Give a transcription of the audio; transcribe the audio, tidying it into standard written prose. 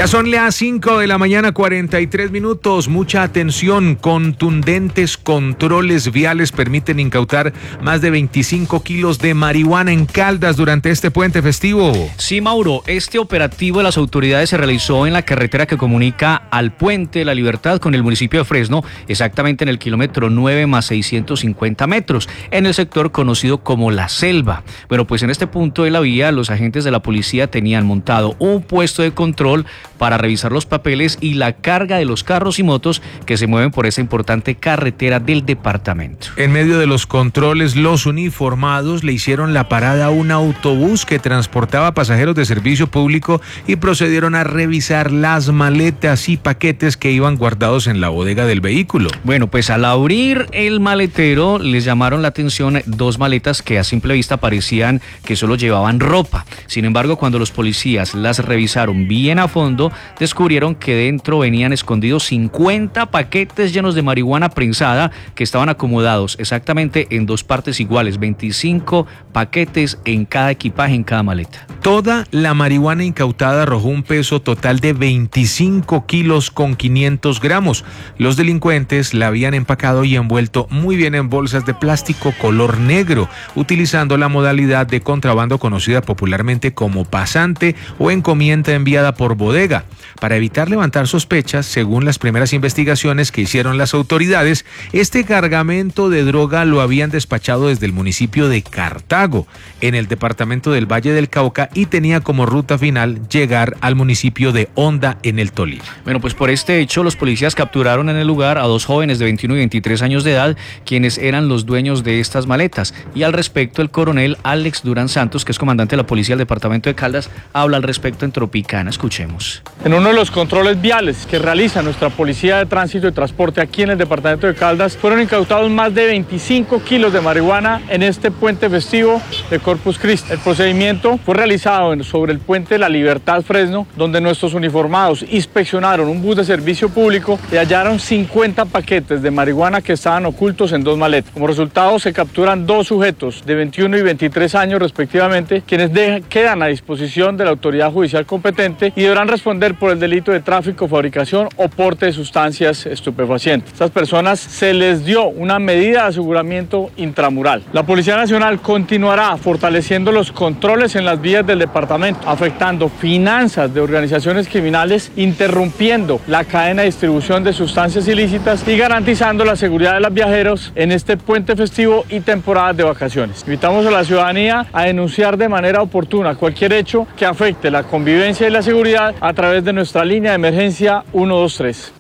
Ya son las 5 de la mañana, 43 minutos. Mucha atención. Contundentes controles viales permiten incautar más de 25 kilos de marihuana en Caldas durante este puente festivo. Sí, Mauro, este operativo de las autoridades se realizó en la carretera que comunica al Puente de la Libertad con el municipio de Fresno, exactamente en el kilómetro 9 más 650 metros, en el sector conocido como La Selva. Bueno, pues en este punto de la vía, los agentes de la policía tenían montado un puesto de control para revisar los papeles y la carga de los carros y motos que se mueven por esa importante carretera del departamento. En medio de los controles, los uniformados le hicieron la parada a un autobús que transportaba pasajeros de servicio público y procedieron a revisar las maletas y paquetes que iban guardados en la bodega del vehículo. Bueno, pues al abrir el maletero les llamaron la atención dos maletas que a simple vista parecían que solo llevaban ropa. Sin embargo, cuando los policías las revisaron bien a fondo, descubrieron que dentro venían escondidos 50 paquetes llenos de marihuana prensada que estaban acomodados exactamente en dos partes iguales, 25 paquetes en cada equipaje, en cada maleta. Toda la marihuana incautada arrojó un peso total de 25 kilos con 500 gramos. Los delincuentes la habían empacado y envuelto muy bien en bolsas de plástico color negro, utilizando la modalidad de contrabando conocida popularmente como pasante o encomienda enviada por bodega. Para evitar levantar sospechas, según las primeras investigaciones que hicieron las autoridades, este cargamento de droga lo habían despachado desde el municipio de Cartago, en el departamento del Valle del Cauca, y tenía como ruta final llegar al municipio de Honda, en el Tolima. Bueno, pues por este hecho, los policías capturaron en el lugar a dos jóvenes de 21 y 23 años de edad, quienes eran los dueños de estas maletas. Y al respecto, el coronel Alex Durán Santos, que es comandante de la policía del departamento de Caldas, habla al respecto en Tropicana. Escuchemos. En uno de los controles viales que realiza nuestra Policía de Tránsito y Transporte aquí en el departamento de Caldas, fueron incautados más de 25 kilos de marihuana en este puente festivo de Corpus Christi. El procedimiento fue realizado sobre el puente de la Libertad Fresno, donde nuestros uniformados inspeccionaron un bus de servicio público y hallaron 50 paquetes de marihuana que estaban ocultos en dos maletas. Como resultado, se capturan dos sujetos de 21 y 23 años respectivamente, quienes quedan a disposición de la autoridad judicial competente y deberán responder por el delito de tráfico, fabricación o porte de sustancias estupefacientes. A estas personas se les dio una medida de aseguramiento intramural. La Policía Nacional continuará fortaleciendo los controles en las vías del departamento, afectando finanzas de organizaciones criminales, interrumpiendo la cadena de distribución de sustancias ilícitas y garantizando la seguridad de los viajeros en este puente festivo y temporadas de vacaciones. Invitamos a la ciudadanía a denunciar de manera oportuna cualquier hecho que afecte la convivencia y la seguridad a través de nuestra línea de emergencia 123.